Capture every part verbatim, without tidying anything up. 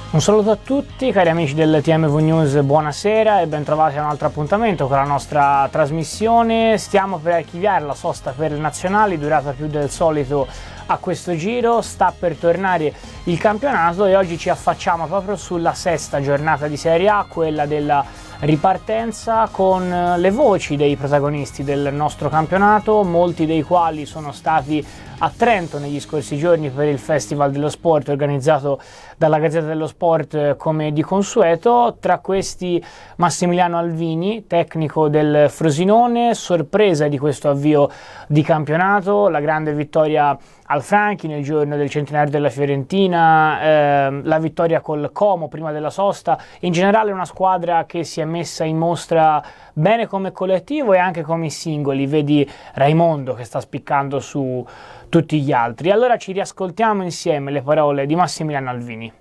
Un saluto a tutti cari amici del T M V News, buonasera e bentrovati a un altro appuntamento con la nostra trasmissione. Stiamo per archiviare la sosta per le nazionali, durata più del solito a questo giro, sta per tornare il campionato e oggi ci affacciamo proprio sulla sesta giornata di Serie A, quella della ripartenza, con le voci dei protagonisti del nostro campionato, molti dei quali sono stati a Trento negli scorsi giorni per il Festival dello Sport organizzato dalla Gazzetta dello Sport come di consueto. Tra questi Massimiliano Alvini, tecnico del Frosinone, sorpresa di questo avvio di campionato, la grande vittoria al Franchi nel giorno del centenario della Fiorentina, eh, la vittoria col Como prima della sosta, in generale una squadra che si è messa in mostra bene come collettivo e anche come singoli, vedi Raimondo che sta spiccando su tutti gli altri. Allora ci riascoltiamo insieme le parole di Massimiliano Alvini.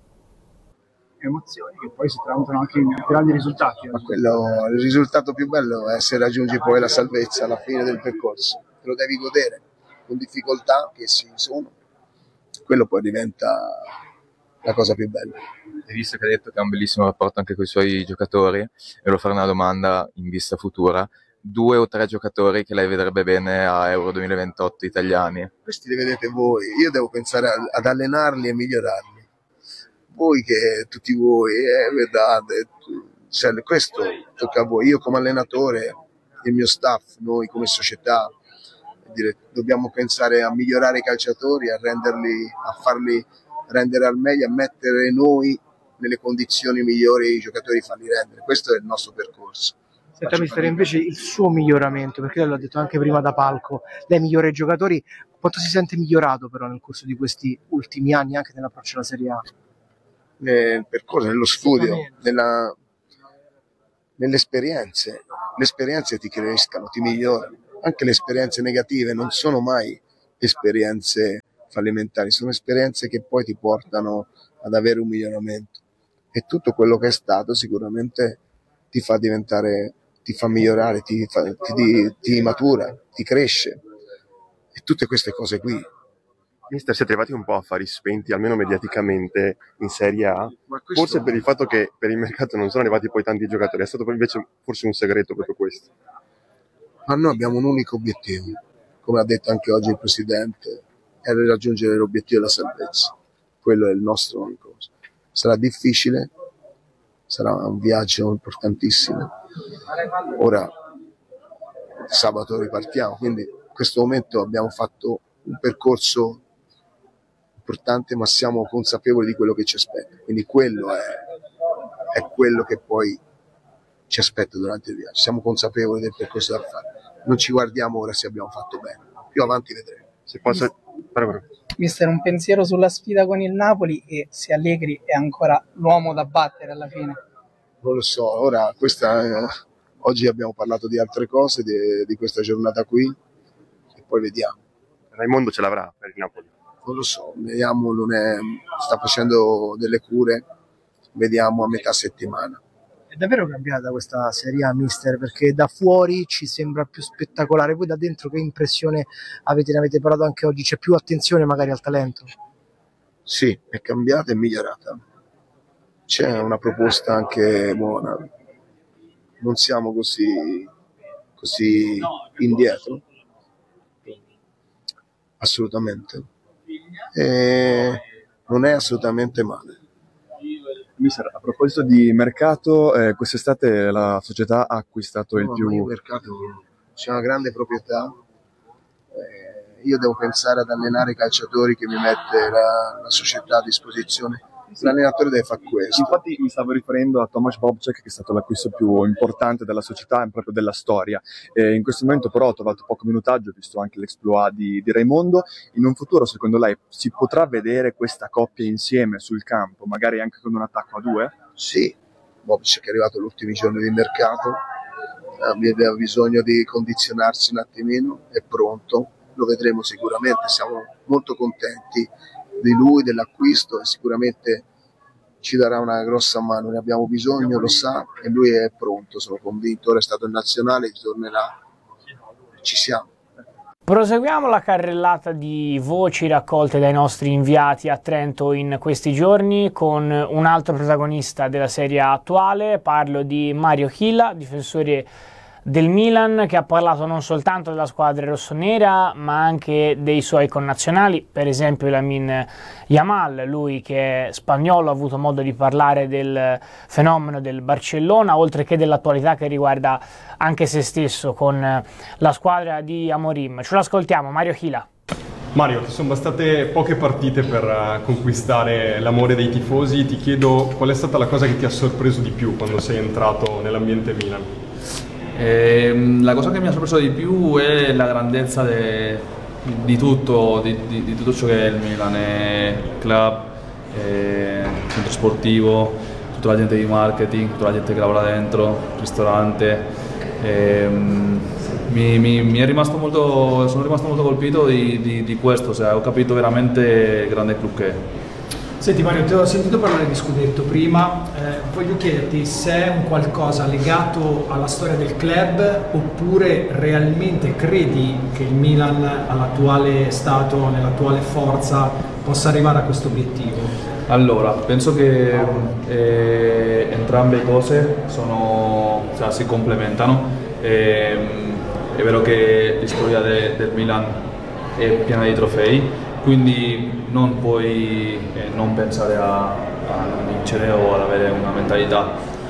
Emozioni che poi si tramutano anche in grandi risultati. Ma quello, il risultato più bello è se raggiungi poi la salvezza alla fine del percorso, te lo devi godere con difficoltà che ci sono, quello poi diventa la cosa più bella. E visto che hai detto che ha un bellissimo rapporto anche con i suoi giocatori, e lo farò una domanda in vista futura, due o tre giocatori che lei vedrebbe bene a Euro duemilaventotto italiani? Questi li vedete voi, io devo pensare ad allenarli e migliorarli. Voi che tutti voi, eh, vedate, cioè, questo tocca a voi. Io come allenatore, il mio staff, noi come società, dire, dobbiamo pensare a migliorare i calciatori, a renderli, a farli rendere al meglio, a mettere noi nelle condizioni migliori i giocatori, farli rendere. Questo è il nostro percorso. Senta mister, invece il suo miglioramento, perché lei l'ha detto anche prima da palco, lei migliora i giocatori, quanto si sente migliorato però nel corso di questi ultimi anni anche nell'approccio alla Serie A? Nel percorso, nello studio, nella, nelle esperienze. Le esperienze ti crescano, ti migliorano. Anche le esperienze negative non sono mai esperienze fallimentari, sono esperienze che poi ti portano ad avere un miglioramento. E tutto quello che è stato sicuramente ti fa diventare, ti fa migliorare, ti, fa, ti, ti matura, ti cresce. E tutte queste cose qui. Mister, siete arrivati un po' a fari spenti, almeno mediaticamente, in Serie A, forse per il fatto che per il mercato non sono arrivati poi tanti giocatori, è stato invece forse un segreto proprio questo? Ma noi abbiamo un unico obiettivo, come ha detto anche oggi il Presidente, è raggiungere l'obiettivo della salvezza. Quello è il nostro unico. Sarà difficile, sarà un viaggio importantissimo. Ora, sabato ripartiamo, quindi in questo momento abbiamo fatto un percorso importante, ma siamo consapevoli di quello che ci aspetta, quindi quello è, è quello che poi ci aspetta durante il viaggio. Siamo consapevoli del percorso da fare, non ci guardiamo ora se abbiamo fatto bene, più avanti vedremo. Se posso... Mister, un pensiero sulla sfida con il Napoli e se Allegri è ancora l'uomo da battere alla fine? Non lo so, ora questa, eh, oggi abbiamo parlato di altre cose, di, di questa giornata qui e poi vediamo. Raimondo ce l'avrà per il Napoli? Non lo so, vediamo, non è, sta facendo delle cure, vediamo a metà settimana. È davvero cambiata questa Serie A, mister, perché da fuori ci sembra più spettacolare, voi da dentro che impressione avete? Ne avete parlato anche oggi, c'è più attenzione magari al talento? Sì, è cambiata e migliorata, c'è una proposta anche buona, non siamo così, così indietro, assolutamente. E non è assolutamente male. Mister, a proposito di mercato, eh, quest'estate la società ha acquistato il no, più... Il mercato, c'è una grande proprietà, eh, io devo pensare ad allenare i calciatori che mi mette la, la società a disposizione. L'allenatore deve fare questo. Infatti mi stavo riferendo a Tomasz Bobczek, che è stato l'acquisto più importante della società e proprio della storia. E in questo momento però ho trovato poco minutaggio, visto anche l'exploit di, di Raimondo. In un futuro, secondo lei, si potrà vedere questa coppia insieme sul campo, magari anche con un attacco a due? Sì, Bobczek è arrivato agli ultimi giorni di mercato, aveva bisogno di condizionarsi un attimino, è pronto, lo vedremo sicuramente, siamo molto contenti di lui, dell'acquisto, e sicuramente ci darà una grossa mano, ne abbiamo bisogno, lo sa, e lui è pronto, sono convinto, ora è stato in nazionale, tornerà, ci siamo. Proseguiamo la carrellata di voci raccolte dai nostri inviati a Trento in questi giorni con un altro protagonista della Serie A attuale. Parlo di Mario Hila, difensore del Milan, che ha parlato non soltanto della squadra rossonera ma anche dei suoi connazionali, per esempio Lamine Yamal, lui che è spagnolo, ha avuto modo di parlare del fenomeno del Barcellona, oltre che dell'attualità che riguarda anche se stesso con la squadra di Amorim. Ce lo ascoltiamo, Mario Hila. Mario, ti sono bastate poche partite per conquistare l'amore dei tifosi, ti chiedo qual è stata la cosa che ti ha sorpreso di più quando sei entrato nell'ambiente Milan? Eh, la cosa che mi ha sorpreso di più è la grandezza de, di, tutto, di, di, di tutto ciò che è il Milan, è club, è centro sportivo, tutta la gente di marketing, tutta la gente che lavora dentro, ristorante. Eh, mi, mi, mi è rimasto molto, sono rimasto molto colpito di, di, di questo, cioè, ho capito veramente il grande club che è. Senti Mario, ti ho sentito parlare di scudetto prima, eh, voglio chiederti se è un qualcosa legato alla storia del club oppure realmente credi che il Milan all'attuale stato, nell'attuale forza, possa arrivare a questo obiettivo? Allora, penso che eh, entrambe le cose sono, cioè, si complementano. Eh, è vero che la storia de, del Milan è piena di trofei, quindi non puoi eh, non pensare a, a non vincere o ad avere una mentalità,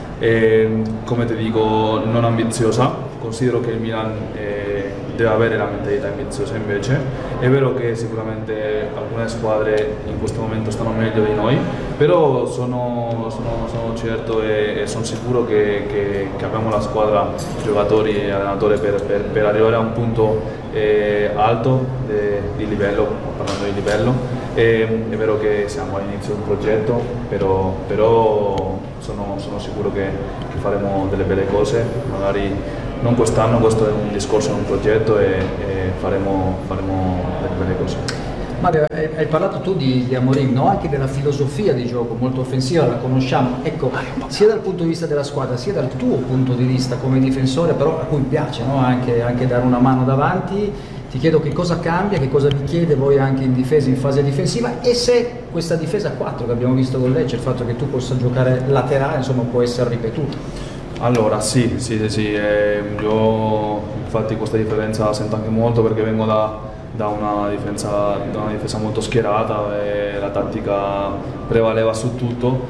eh, come ti dico, non ambiziosa. Considero che il Milan eh, deve avere la mentalità ambiziosa invece. È vero che sicuramente alcune squadre in questo momento stanno meglio di noi, però sono, sono, sono certo e, e sono sicuro che, che, che abbiamo la squadra, giocatori e allenatori per, per, per arrivare a un punto eh, alto de, di livello, parlando di livello. E, è vero che siamo all'inizio di un progetto, però, però sono, sono sicuro che, che faremo delle belle cose, magari non quest'anno, questo è un discorso, è un progetto e, e faremo, faremo delle belle cose. Mario, hai parlato tu di, di Amorim, no? Anche della filosofia di gioco molto offensiva, la conosciamo, ecco, sia dal punto di vista della squadra sia dal tuo punto di vista come difensore, però a cui piace, no? anche, anche dare una mano davanti. Ti chiedo che cosa cambia, che cosa vi chiede voi anche in difesa, in fase difensiva, e se questa difesa a quattro che abbiamo visto con Lecce, il fatto che tu possa giocare laterale, insomma, può essere ripetuta. Allora sì, sì, sì, sì. Eh, io infatti questa differenza la sento anche molto perché vengo da, da, una, difesa, da una difesa molto schierata e la tattica prevaleva su tutto.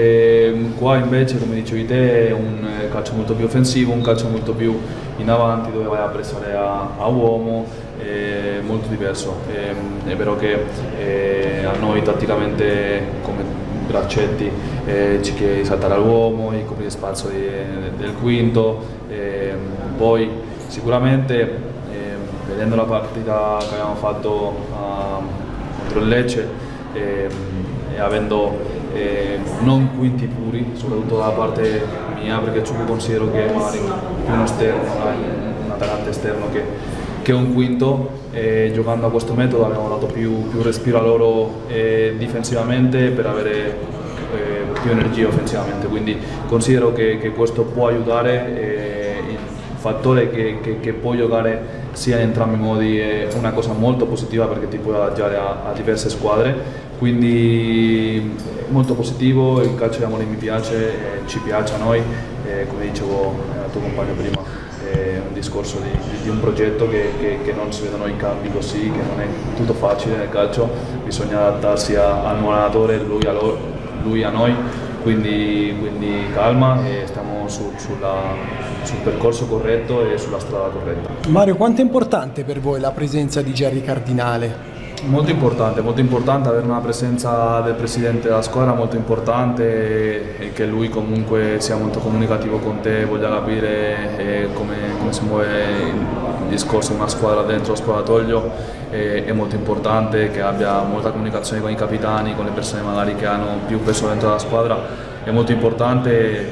E qua invece, come dicevi te, è un calcio molto più offensivo, un calcio molto più in avanti dove vai a pressare a, a uomo, è molto diverso. E, è vero che eh, a noi tatticamente come Braccetti eh, ci chiede di saltare all'uomo, di coprire spazio di, del quinto, eh, poi sicuramente eh, vedendo la partita che abbiamo fatto uh, contro il Lecce eh, e avendo eh, non quinti puri, soprattutto dalla parte mia, perché Ciucco considero che è magari più uno esterno, un attaccante esterno che, che un quinto, e giocando a questo metodo abbiamo dato più, più respiro a loro eh, difensivamente per avere eh, più energia offensivamente, quindi considero che, che questo può aiutare, eh, il fattore che, che, che può giocare sia in entrambi i modi è una cosa molto positiva perché ti puoi adattare a, a diverse squadre, quindi molto positivo. Il calcio di Amorim mi piace, eh, ci piace a noi, eh, come dicevo al tuo compagno prima, è un discorso di, di un progetto che, che, che non si vedono i cambi così, che non è tutto facile nel calcio, bisogna adattarsi a, al nuovo allenatore, lui a, loro, lui a noi, quindi, quindi calma e stiamo su, sulla, sul percorso corretto e sulla strada corretta. Mario, quanto è importante per voi la presenza di Gerry Cardinale? Molto importante, molto importante avere una presenza del presidente della squadra, molto importante, e che lui comunque sia molto comunicativo con te, voglia capire eh, come, come si muove il discorso di una squadra dentro lo spogliatoio, eh, è molto importante che abbia molta comunicazione con i capitani, con le persone magari che hanno più peso dentro la squadra, è molto importante. Eh,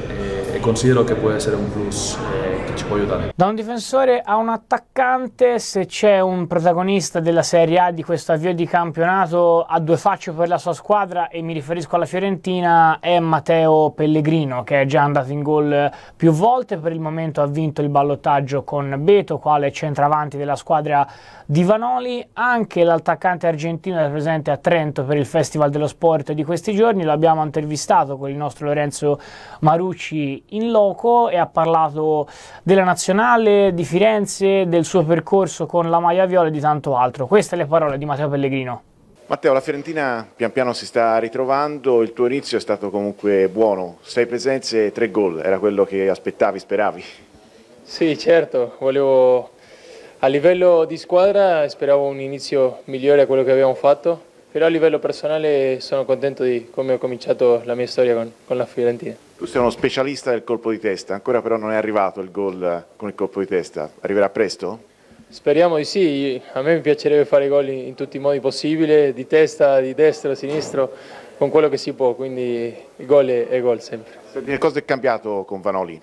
e considero che può essere un plus eh, che ci può aiutare. Da un difensore a un attaccante, se c'è un protagonista della Serie A di questo avvio di campionato a due facce per la sua squadra, e mi riferisco alla Fiorentina, è Matteo Pellegrino, che è già andato in gol più volte. Per il momento ha vinto il ballottaggio con Beto, quale centravanti della squadra di Vanoli. Anche l'attaccante argentino è presente a Trento per il Festival dello Sport di questi giorni, lo abbiamo intervistato con il nostro Lorenzo Marucci in loco e ha parlato della nazionale di Firenze, del suo percorso con la maglia viola e di tanto altro. Queste le parole di Matteo Pellegrino. Matteo, la Fiorentina pian piano si sta ritrovando, il tuo inizio è stato comunque buono, sei presenze e tre gol, era quello che aspettavi, speravi? Sì, certo, volevo, a livello di squadra speravo un inizio migliore a quello che abbiamo fatto, però a livello personale sono contento di come ho cominciato la mia storia con, con la Fiorentina. Tu sei uno specialista del colpo di testa, ancora però non è arrivato il gol con il colpo di testa, arriverà presto? Speriamo di sì, a me mi piacerebbe fare gol in, in tutti i modi possibili, di testa, di destro, sinistro, con quello che si può, quindi il gol è, è gol sempre. Senti, che cosa è cambiato con Vanoli?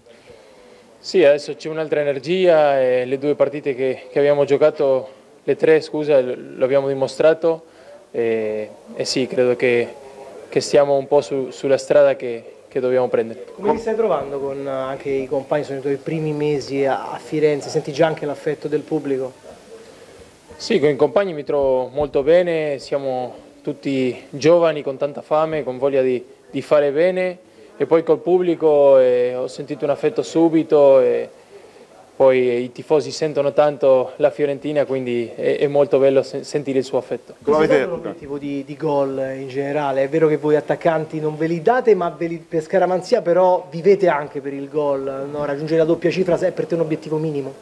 Sì, adesso c'è un'altra energia e le due partite che, che abbiamo giocato, le tre scusa, lo abbiamo dimostrato e, e sì, credo che, che stiamo un po' su, sulla strada che, che dobbiamo prendere. Come ti stai trovando con anche i compagni, sono i tuoi primi mesi a, a Firenze, senti già anche l'affetto del pubblico? Sì, con i compagni mi trovo molto bene, siamo tutti giovani con tanta fame, con voglia di, di fare bene e poi col pubblico eh, ho sentito un affetto subito e poi i tifosi sentono tanto la Fiorentina, quindi è, è molto bello sen- sentire il suo affetto. Come avete l'obiettivo di, di gol in generale? È vero che voi attaccanti non ve li date, ma ve li, per scaramanzia però vivete anche per il gol, no? Raggiungere la doppia cifra è per te un obiettivo minimo?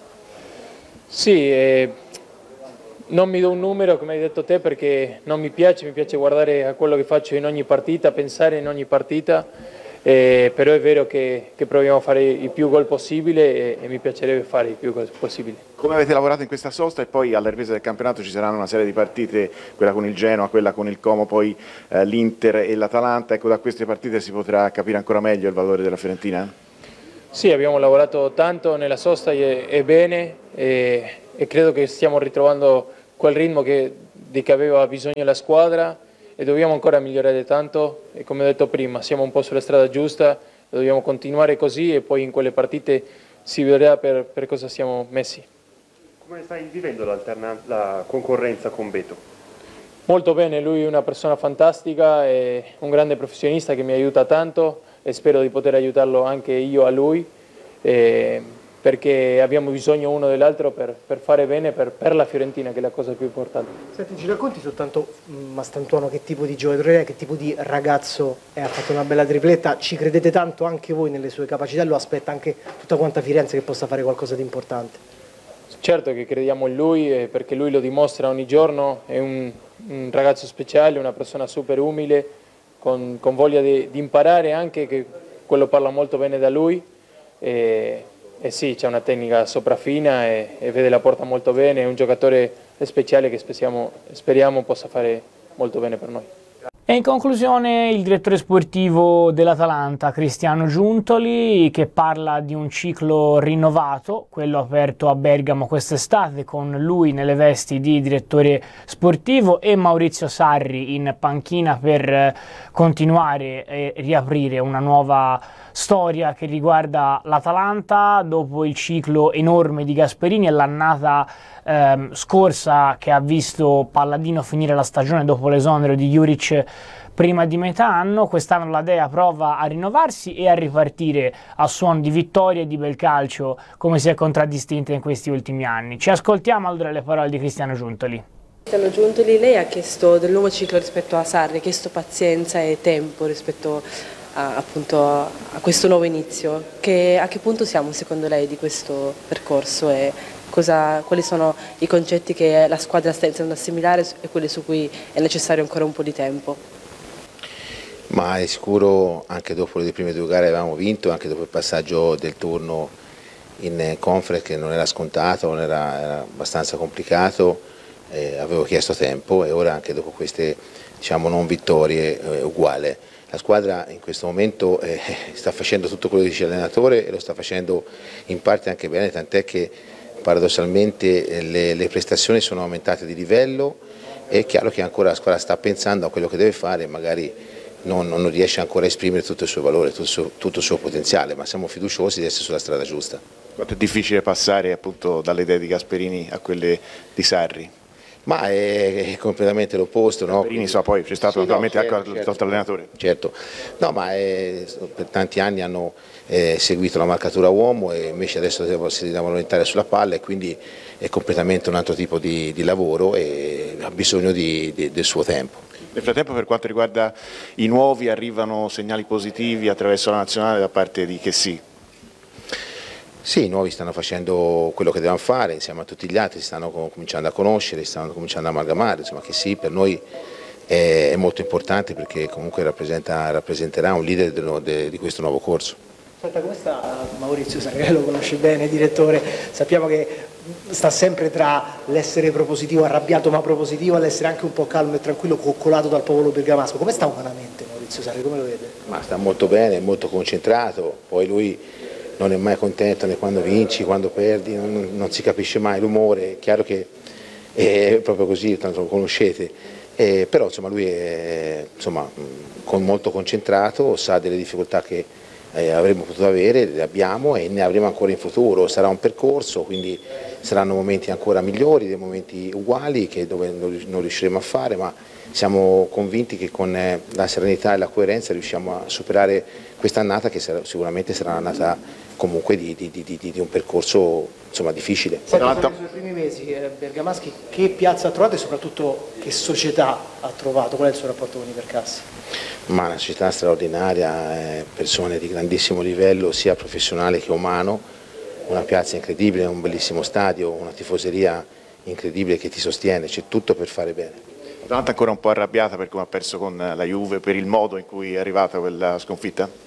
Sì, eh, non mi do un numero come hai detto te perché non mi piace, mi piace guardare a quello che faccio in ogni partita, pensare in ogni partita. Eh, però è vero che, che proviamo a fare il più gol possibile e, e mi piacerebbe fare il più gol possibile. Come avete lavorato in questa sosta e poi alla ripresa del campionato ci saranno una serie di partite, quella con il Genoa, quella con il Como, poi eh, l'Inter e l'Atalanta, ecco da queste partite si potrà capire ancora meglio il valore della Fiorentina? Sì, abbiamo lavorato tanto nella sosta e, e bene e, e credo che stiamo ritrovando quel ritmo che, di che aveva bisogno la squadra e dobbiamo ancora migliorare tanto e come ho detto prima siamo un po' sulla strada giusta, dobbiamo continuare così e poi in quelle partite si vedrà per, per cosa siamo messi. Come stai vivendo la concorrenza con Beto? Molto bene, lui è una persona fantastica, è un grande professionista che mi aiuta tanto e spero di poter aiutarlo anche io a lui eh, perché abbiamo bisogno uno dell'altro per, per fare bene per, per la Fiorentina, che è la cosa più importante. Senti, ci racconti soltanto Mastantuono che tipo di giocatore è, che tipo di ragazzo è, ha fatto una bella tripletta, ci credete tanto anche voi nelle sue capacità, lo aspetta anche tutta quanta Firenze che possa fare qualcosa di importante? Certo che crediamo in lui eh, perché lui lo dimostra ogni giorno, è un, un ragazzo speciale, una persona super umile, con, con voglia di, di imparare anche, che quello parla molto bene da lui. E, E sì, c'è una tecnica sopraffina e, e vede la porta molto bene, è un giocatore speciale che speriamo, speriamo possa fare molto bene per noi. E in conclusione il direttore sportivo dell'Atalanta, Cristiano Giuntoli, che parla di un ciclo rinnovato, quello aperto a Bergamo quest'estate, con lui nelle vesti di direttore sportivo e Maurizio Sarri in panchina per continuare e riaprire una nuova storia che riguarda l'Atalanta dopo il ciclo enorme di Gasperini e l'annata ehm, scorsa che ha visto Palladino finire la stagione dopo l'esonero di Juric prima di metà anno. Quest'anno la Dea prova a rinnovarsi e a ripartire a suon di vittorie e di bel calcio come si è contraddistinta in questi ultimi anni. Ci ascoltiamo allora le parole di Cristiano Giuntoli. Cristiano Giuntoli, lei ha chiesto del nuovo ciclo rispetto a Sarri, ha chiesto pazienza e tempo rispetto a, appunto, a questo nuovo inizio. Che, a che punto siamo secondo lei di questo percorso e cosa, quali sono i concetti che la squadra sta iniziando a assimilare e quelli su cui è necessario ancora un po' di tempo? Ma è sicuro, anche dopo le prime due gare avevamo vinto, anche dopo il passaggio del turno in conference che non era scontato, non era, era abbastanza complicato, eh, avevo chiesto tempo e ora anche dopo queste diciamo, non vittorie eh, uguale. La squadra in questo momento eh, sta facendo tutto quello che dice l'allenatore e lo sta facendo in parte anche bene, tant'è che paradossalmente eh, le, le prestazioni sono aumentate di livello. È chiaro che ancora la squadra sta pensando a quello che deve fare, magari non, non riesce ancora a esprimere tutto il suo valore, tutto il suo, tutto il suo potenziale, ma siamo fiduciosi di essere sulla strada giusta. Quanto è difficile passare appunto dalle idee di Gasperini a quelle di Sarri? Ma è, è completamente l'opposto, no? Gasperini so, poi c'è stato sì, naturalmente no, certo, anche certo, l'altro allenatore. Certo, no, ma è, per tanti anni hanno eh, seguito la marcatura uomo e invece adesso devo, si devono orientare sulla palla e quindi è completamente un altro tipo di, di lavoro e ha bisogno di, di, del suo tempo. Nel frattempo, per quanto riguarda i nuovi, arrivano segnali positivi attraverso la nazionale da parte di Chessy? Sì, i nuovi stanno facendo quello che devono fare, insieme a tutti gli altri, stanno cominciando a conoscere, stanno cominciando a amalgamare, insomma Chessy per noi è, è molto importante perché comunque rappresenta, rappresenterà un leader de, de, di questo nuovo corso. Senta, come sta Maurizio Sarri? Lo conosce bene, direttore, sappiamo che sta sempre tra l'essere propositivo, arrabbiato ma propositivo, all'essere anche un po' calmo e tranquillo, coccolato dal popolo bergamasco. Come sta umanamente Maurizio Sarri, come lo vede? Ma sta molto bene, molto concentrato, poi lui non è mai contento né quando vinci, quando perdi, non, non si capisce mai l'umore, è chiaro che è proprio così, tanto lo conoscete, eh, però insomma, lui è insomma, con molto concentrato, sa delle difficoltà che eh, avremmo potuto avere, le abbiamo e ne avremo ancora in futuro, sarà un percorso, quindi saranno momenti ancora migliori, dei momenti uguali che dove non riusciremo a fare, ma siamo convinti che con eh, la serenità e la coerenza riusciamo a superare quest'annata che sarà, sicuramente sarà un'annata comunque di, di, di, di un percorso insomma, difficile. Senta, nei suoi primi mesi eh, bergamaschi che piazza ha trovato e soprattutto che società ha trovato? Qual è il suo rapporto con i Percassi? Ma una società straordinaria, eh, persone di grandissimo livello sia professionale che umano, una piazza incredibile, un bellissimo stadio, una tifoseria incredibile che ti sostiene, c'è tutto per fare bene. L'Atalanta ancora un po' arrabbiata per come ha perso con la Juve, per il modo in cui è arrivata quella sconfitta?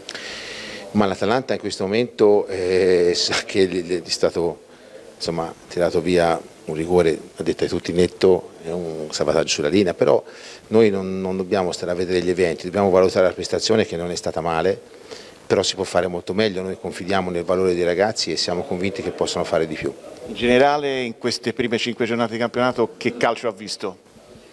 Ma l'Atalanta in questo momento eh, sa che gli è stato insomma, tirato via un rigore, ha detto ai tutti netto, è un salvataggio sulla linea, però noi non, non dobbiamo stare a vedere gli eventi, dobbiamo valutare la prestazione che non è stata male, però si può fare molto meglio, noi confidiamo nel valore dei ragazzi e siamo convinti che possano fare di più. In generale in queste prime cinque giornate di campionato che calcio ha visto?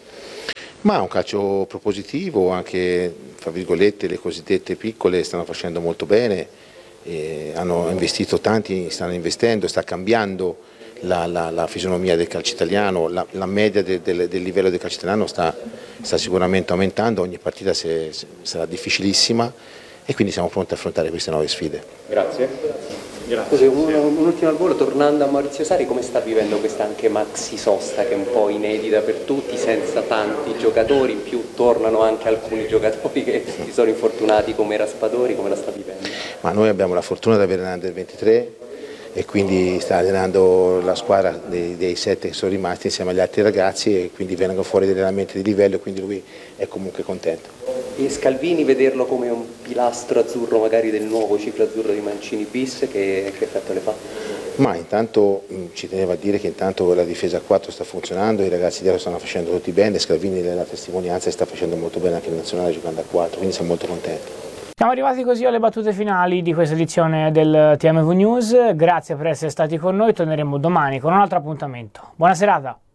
Ma un calcio propositivo, anche fra virgolette le cosiddette piccole stanno facendo molto bene, eh, hanno investito tanti, stanno investendo, sta cambiando la, la, la fisionomia del calcio italiano, la, la media de, de, del livello del calcio italiano sta, sta sicuramente aumentando, ogni partita se, se, sarà difficilissima e quindi siamo pronti a affrontare queste nuove sfide. Grazie. Grazie. Un, un ultimo al volo, tornando a Maurizio Sarri, come sta vivendo questa anche maxi sosta che è un po' inedita per tutti, senza tanti giocatori, in più tornano anche alcuni giocatori che si sono infortunati come Raspadori, come la sta vivendo? Ma noi abbiamo la fortuna di avere l'Under ventitré e quindi sta allenando la squadra dei, dei sette che sono rimasti insieme agli altri ragazzi e quindi vengono fuori degli allenamenti di livello e quindi lui è comunque contento. E Scalvini, vederlo come un pilastro azzurro magari del nuovo ciclo azzurro di Mancini bis, che, che effetto le fa? Ma intanto mh, ci tenevo a dire che intanto la difesa a quattro sta funzionando, i ragazzi dietro stanno facendo tutti bene, Scalvini è la testimonianza e sta facendo molto bene anche in nazionale giocando a quattro, quindi siamo molto contenti. Siamo arrivati così alle battute finali di questa edizione del T M V News, grazie per essere stati con noi, torneremo domani con un altro appuntamento. Buona serata!